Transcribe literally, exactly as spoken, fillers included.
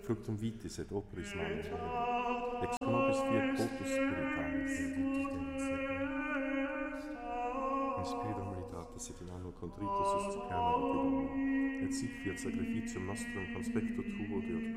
fructum vitis et operis mane, ex nobis fiat potus spiritualis, in spiritum veritatis et in anno contritus suscipiamus et et sic fiat sacrificium nostrum conspecto tuo, Deus